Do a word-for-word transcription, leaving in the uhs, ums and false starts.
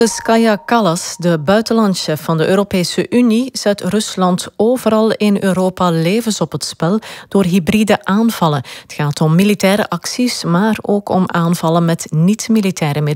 Dus Kaja Kallas, de buitenlandchef van de Europese Unie, zet Rusland overal in Europa levens op het spel door hybride aanvallen. Het gaat om militaire acties, maar ook om aanvallen met niet-militaire middelen.